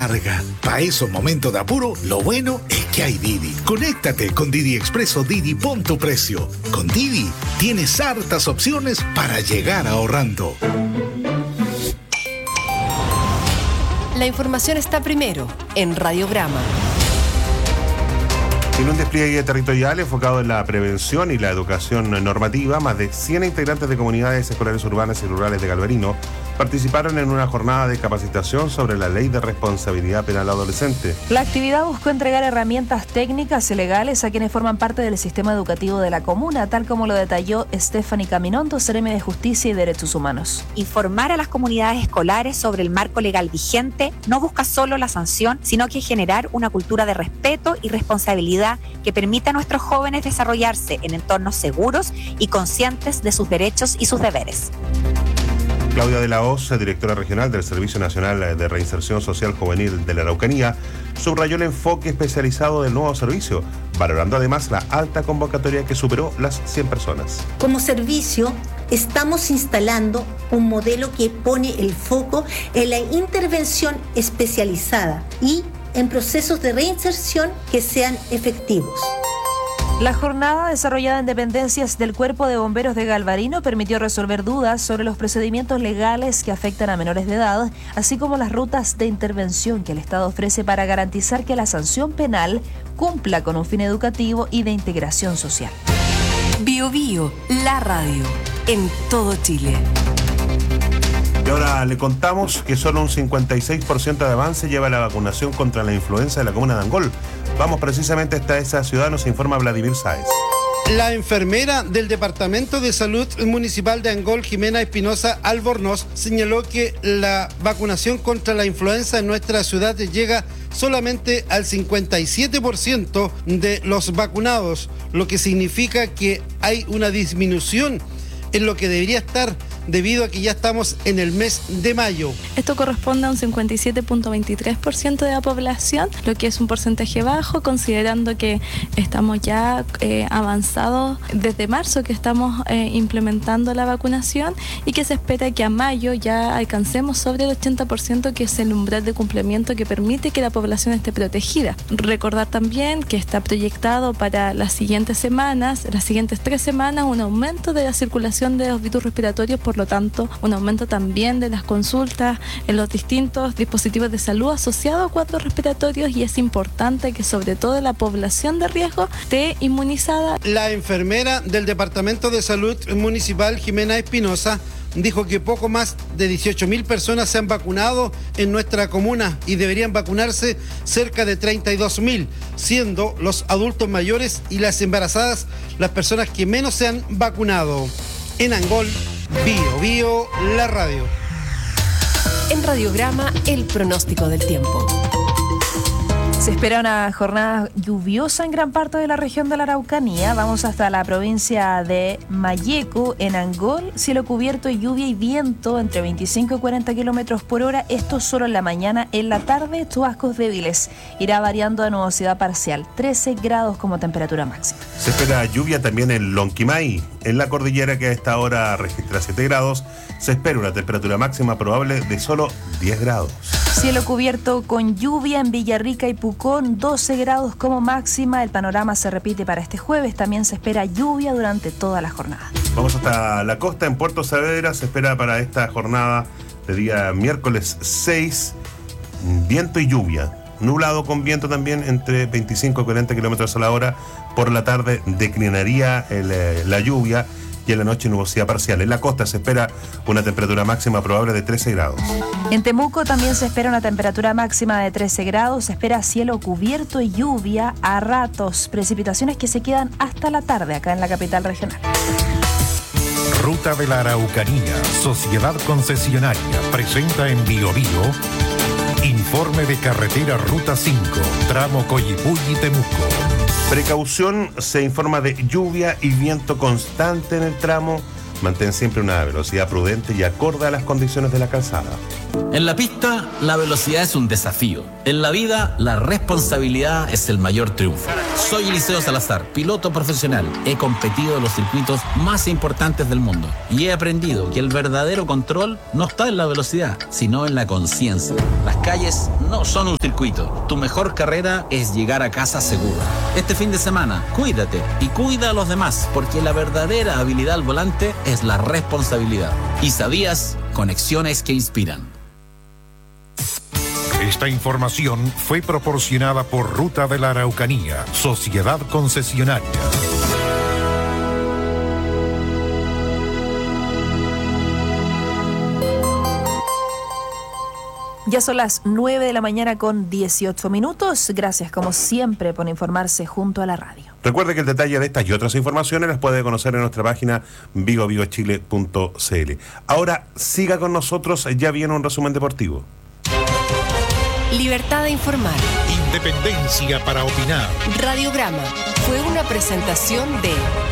larga. Para esos momentos de apuro, lo bueno es que hay Didi. Conéctate con Didi Express o Didi Pon tu Precio. Con Didi tienes hartas opciones para llegar ahorrando. La información está primero en Radiograma. En un despliegue territorial enfocado en la prevención y la educación normativa, más de 100 integrantes de comunidades escolares urbanas y rurales de Galvarino participaron en una jornada de capacitación sobre la Ley de Responsabilidad Penal Adolescente. La actividad buscó entregar herramientas técnicas y legales a quienes forman parte del sistema educativo de la comuna, tal como lo detalló Stephanie Caminondo, seremi de Justicia y Derechos Humanos. Informar a las comunidades escolares sobre el marco legal vigente no busca solo la sanción, sino que generar una cultura de respeto y responsabilidad que permita a nuestros jóvenes desarrollarse en entornos seguros y conscientes de sus derechos y sus deberes. Claudia de la Hoz, directora regional del Servicio Nacional de Reinserción Social Juvenil de la Araucanía, subrayó el enfoque especializado del nuevo servicio, valorando además la alta convocatoria que superó las 100 personas. Como servicio, estamos instalando un modelo que pone el foco en la intervención especializada y en procesos de reinserción que sean efectivos. La jornada desarrollada en dependencias del Cuerpo de Bomberos de Galvarino permitió resolver dudas sobre los procedimientos legales que afectan a menores de edad, así como las rutas de intervención que el Estado ofrece para garantizar que la sanción penal cumpla con un fin educativo y de integración social. Bio Bio, la radio, en todo Chile. Y ahora le contamos que solo un 56% de avance lleva la vacunación contra la influenza de la comuna de Angol. Vamos precisamente hasta esa ciudad, nos informa Vladimir Sáez. La enfermera del Departamento de Salud Municipal de Angol, Jimena Espinosa Albornoz, señaló que la vacunación contra la influenza en nuestra ciudad llega solamente al 57% de los vacunados, lo que significa que hay una disminución en lo que debería estar debido a que ya estamos en el mes de mayo. Esto corresponde a un 57.23% de la población, lo que es un porcentaje bajo, considerando que estamos ya avanzados desde marzo, que estamos implementando la vacunación y que se espera que a mayo ya alcancemos sobre el 80%, que es el umbral de cumplimiento que permite que la población esté protegida. Recordar también que está proyectado para las siguientes semanas, las siguientes 3 semanas, un aumento de la circulación de los virus respiratorios, por lo tanto, un aumento también de las consultas en los distintos dispositivos de salud asociados a cuadros respiratorios, y es importante que sobre todo la población de riesgo esté inmunizada. La enfermera del Departamento de Salud Municipal, Jimena Espinosa, dijo que poco más de 18.000 personas se han vacunado en nuestra comuna y deberían vacunarse cerca de 32.000, siendo los adultos mayores y las embarazadas las personas que menos se han vacunado. En Angol, Bio Bio, la radio. En Radiograma, el pronóstico del tiempo. Se espera una jornada lluviosa en gran parte de la región de la Araucanía. Vamos hasta la provincia de Mayeco, en Angol. Cielo cubierto, lluvia y viento entre 25 y 40 kilómetros por hora. Esto solo en la mañana. En la tarde, chubascos débiles. Irá variando a nubosidad parcial. 13 grados como temperatura máxima. Se espera lluvia también en Lonquimay. En la cordillera, que a esta hora registra 7 grados, se espera una temperatura máxima probable de solo 10 grados. Cielo cubierto con lluvia en Villarrica y Pucón, 12 grados como máxima. El panorama se repite para este jueves. También se espera lluvia durante toda la jornada. Vamos hasta la costa, en Puerto Saavedra. Se espera para esta jornada de día miércoles 6, viento y lluvia. Nublado con viento también entre 25 y 40 kilómetros a la hora. Por la tarde declinaría la lluvia y en la noche nubosidad parcial. En la costa se espera una temperatura máxima probable de 13 grados. En Temuco también se espera una temperatura máxima de 13 grados. Se espera cielo cubierto y lluvia a ratos. Precipitaciones que se quedan hasta la tarde acá en la capital regional. Ruta de la Araucanía, Sociedad Concesionaria, presenta en Bio Bio informe de carretera Ruta 5, tramo Coyipulli-Temuco. Precaución, se informa de lluvia y viento constante en el tramo Mantén siempre una velocidad prudente y acorde a las condiciones de la calzada. En la pista, la velocidad es un desafío. En la vida, la responsabilidad es el mayor triunfo. Soy Eliseo Salazar, piloto profesional. He competido en los circuitos más importantes del mundo y he aprendido que el verdadero control no está en la velocidad, sino en la conciencia. Las calles no son un circuito. Tu mejor carrera es llegar a casa seguro. Este fin de semana, cuídate y cuida a los demás, porque la verdadera habilidad al volante es la responsabilidad. ¿Y sabías? Conexiones que inspiran. Esta información fue proporcionada por Ruta de la Araucanía, Sociedad Concesionaria. Ya son las 9 de la mañana con 18 minutos. Gracias, como siempre, por informarse junto a la radio. Recuerde que el detalle de estas y otras informaciones las puede conocer en nuestra página vigovigochile.cl. Ahora, siga con nosotros, ya viene un resumen deportivo. Libertad de informar. Independencia para opinar. Radiograma fue una presentación de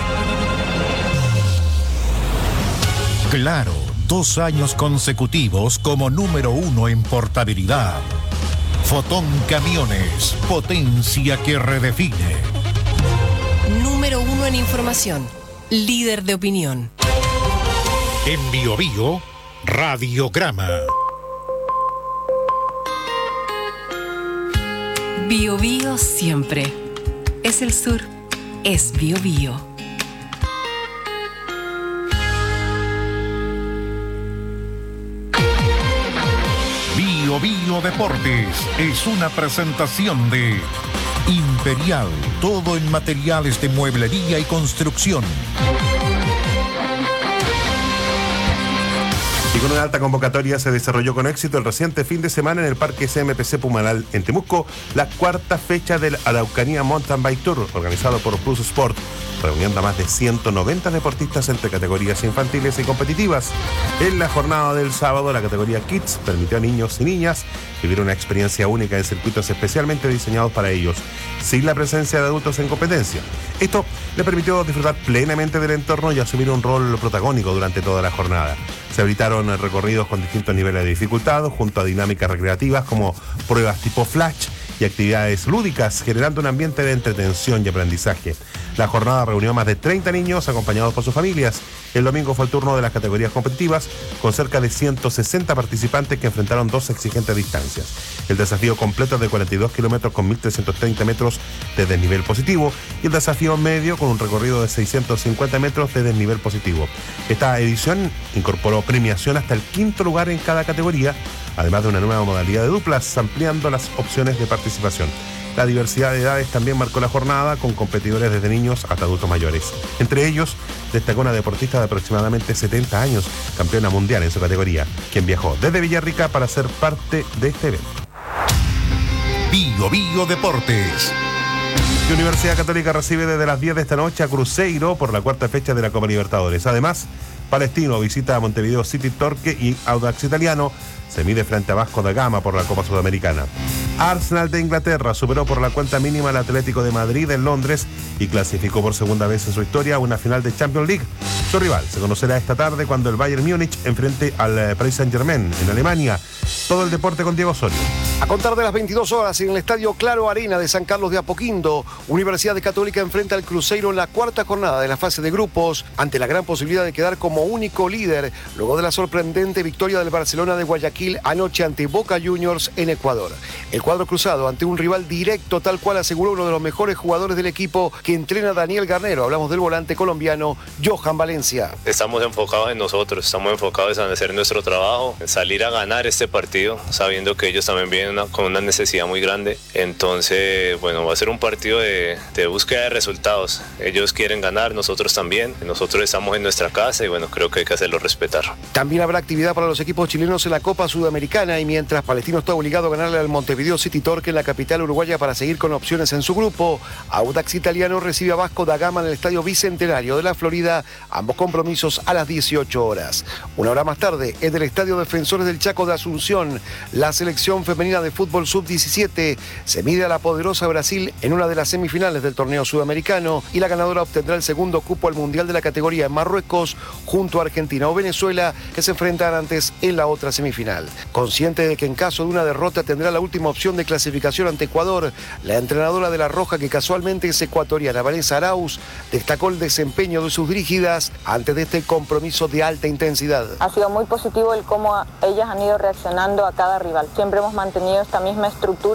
Claro, 2 años consecutivos como número 1 en portabilidad. Fotón Camiones, potencia que redefine. número 1 en información. Líder de opinión. En Biobío, Radiograma. Biobío siempre. Es el sur. Es Biobío. Biobío Deportes es una presentación de Imperial, todo en materiales de mueblería y construcción. Y con una alta convocatoria se desarrolló con éxito el reciente fin de semana en el Parque CMPC Pumanal en Temuco la 4ª fecha del Araucanía Mountain Bike Tour, organizado por Plus Sport, reuniendo a más de 190 deportistas entre categorías infantiles y competitivas. En la jornada del sábado, la categoría Kids permitió a niños y niñas vivir una experiencia única en circuitos especialmente diseñados para ellos, sin la presencia de adultos en competencia. Esto le permitió disfrutar plenamente del entorno y asumir un rol protagónico durante toda la jornada. Se habilitaron recorridos con distintos niveles de dificultad, junto a dinámicas recreativas como pruebas tipo flash y actividades lúdicas, generando un ambiente de entretención y aprendizaje. La jornada reunió a más de 30 niños acompañados por sus familias. El domingo fue el turno de las categorías competitivas, con cerca de 160 participantes que enfrentaron 2 exigentes distancias. El desafío completo de 42 kilómetros con 1.330 metros de desnivel positivo y el desafío medio con un recorrido de 650 metros de desnivel positivo. Esta edición incorporó premiación hasta el 5º lugar en cada categoría, además de una nueva modalidad de duplas, ampliando las opciones de participación. La diversidad de edades también marcó la jornada, con competidores desde niños hasta adultos mayores. Entre ellos, destacó una deportista de aproximadamente 70 años, campeona mundial en su categoría, quien viajó desde Villarrica para ser parte de este evento. Biobío Deportes. La Universidad Católica recibe desde las 10 de esta noche a Cruzeiro por la 4ª fecha de la Copa Libertadores. Además, Palestino visita a Montevideo City Torque y Audax Italiano se mide frente a Vasco da Gama por la Copa Sudamericana. Arsenal de Inglaterra superó por la cuenta mínima al Atlético de Madrid en Londres y clasificó por segunda vez en su historia a una final de Champions League. Su rival se conocerá esta tarde cuando el Bayern Múnich enfrente al Paris Saint-Germain en Alemania. Todo el deporte con Diego Osorio. A contar de las 22 horas en el Estadio Claro Arena de San Carlos de Apoquindo, Universidad Católica enfrenta al Cruzeiro en la 4ª jornada de la fase de grupos, ante la gran posibilidad de quedar como único líder, luego de la sorprendente victoria del Barcelona de Guayaquil anoche ante Boca Juniors en Ecuador. El cuadro cruzado ante un rival directo, tal cual aseguró uno de los mejores jugadores del equipo que entrena Daniel Garnero. Hablamos del volante colombiano Johan Valencia. Estamos enfocados en nosotros, estamos enfocados en hacer nuestro trabajo, en salir a ganar este partido, sabiendo que ellos también vienen con una necesidad muy grande. Entonces, bueno, va a ser un partido de búsqueda de resultados. Ellos quieren ganar, nosotros también. Nosotros estamos en nuestra casa y bueno, creo que hay que hacerlo respetar. También habrá actividad para los equipos chilenos en la Copa Sudamericana, y mientras Palestino está obligado a ganarle al Montevideo City Torque en la capital uruguaya para seguir con opciones en su grupo, Audax Italiano recibe a Vasco da Gama en el Estadio Bicentenario de la Florida, ambos compromisos a las 18 horas. Una hora más tarde, en el Estadio Defensores del Chaco de Asunción, la selección femenina femenina de fútbol sub-17 se mide a la poderosa Brasil en una de las semifinales del torneo sudamericano y la ganadora obtendrá el segundo cupo al Mundial de la categoría en Marruecos junto a Argentina o Venezuela, que se enfrentan antes en la otra semifinal. Consciente de que en caso de una derrota tendrá la última opción de clasificación ante Ecuador, la entrenadora de la Roja, que casualmente es ecuatoriana, Vanessa Arauz, destacó el desempeño de sus dirigidas antes de este compromiso de alta intensidad. Ha sido muy positivo el cómo ellas han ido reaccionando a cada rival. Siempre hemos mantenido esta misma estructura